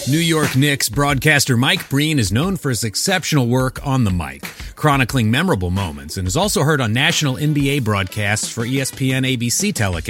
New York Knicks broadcaster Mike Breen is known for his exceptional work on the mic, chronicling memorable moments, and is also heard on national NBA broadcasts for ESPN ABC telecasts.